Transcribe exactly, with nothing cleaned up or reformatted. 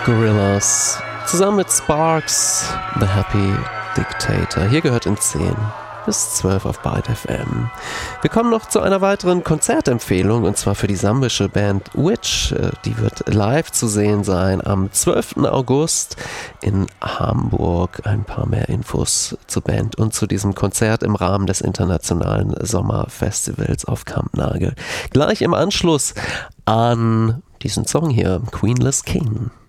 Gorillaz zusammen mit Sparks, The Happy Dictator. Hier gehört in zehn bis zwölf auf Byte F M. Wir kommen noch zu einer weiteren Konzertempfehlung, und zwar für die sambische Band Witch. Die wird live zu sehen sein am zwölften August in Hamburg. Ein paar mehr Infos zur Band und zu diesem Konzert im Rahmen des internationalen Sommerfestivals auf Kampnagel. Gleich im Anschluss an diesen Song hier, Queenless King.